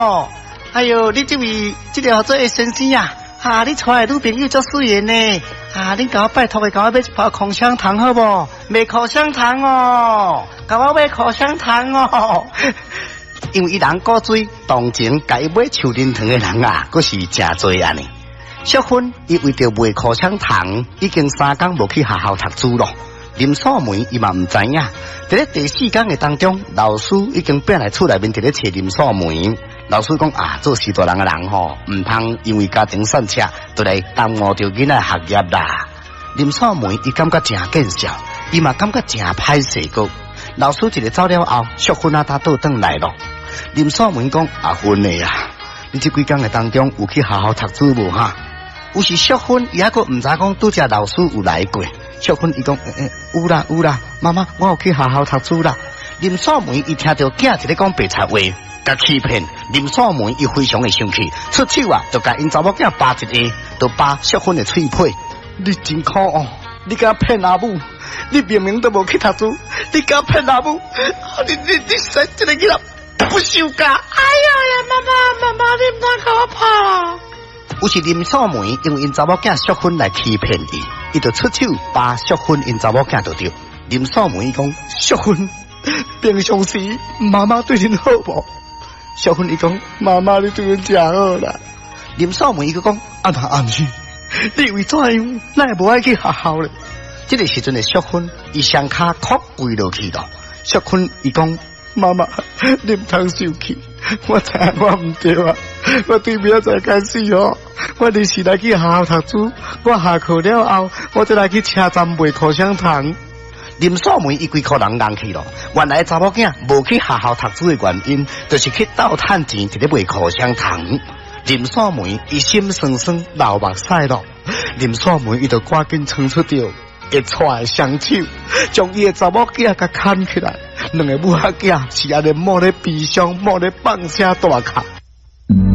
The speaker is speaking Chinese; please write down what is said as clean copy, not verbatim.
哦，哎呦，你这位这个合作的先生啊，你带的女朋友足水的呢，恁甲我拜托的，甲我买一包口香糖好不？买口香糖哦，甲我买口香糖哦。因为伊人古锥，同情甲伊买秋仁糖的人啊，佫是真多安尼。淑芬伊为着卖口香糖，已经3天无去学校读书咯。林素梅伊嘛唔知影，伫咧第4天的当中，老师已经变来厝内面伫咧找林素梅。老师讲做时大人的人吼，唔通因为家庭散车，就来耽误着囡仔学业啦。林素梅伊感觉真见笑，伊嘛感觉真歹势个。老师一个走了后，淑芬他倒转来咯。林素梅讲芬的啊，你这几天的当中有去好好读书无哈？有时淑芬伊还佫唔知讲拄只老师有来过。淑芬伊讲有啦，妈妈我有去好好读书啦。林素梅伊听到囝一咧讲白贼话，甲欺骗。林素梅伊非常的生气，出手啊就甲因查某囝扒一下，就扒淑芬的喙皮。你真可恶！你敢骗阿母？你明明都无去读书，你敢骗阿母？你生这个囡仔不羞家！哎呀，妈妈，你唔通甲我拍啦！有时林素梅因为因查某囝淑芬来欺骗伊，伊就出手把淑芬因查某囝就对。林素梅讲：淑芬，平常时妈妈对恁好无？淑芬伊讲：妈妈你对阮真好啦。林素梅伊个讲：阿是，你为怎样咱也无爱去学校咧？这个时阵的淑芬，伊双骹哭跪落去了。淑芬伊讲：妈妈，你唔通生气，我知我唔对啊，我对明仔载开始哦，我就是来去学校读书，我下课了后，我再来去车站卖口香糖。林素梅伊规个人硬去咯，原来查某囝无去学校读书的原因，就是去倒趁钱，伫咧卖口香糖。林素梅伊心酸酸流目屎咯，林素梅伊就赶紧冲出着一撮双手，将伊的查某囝甲牵起来，两个母仔囝是安尼摸咧悲伤，摸咧放声大哭。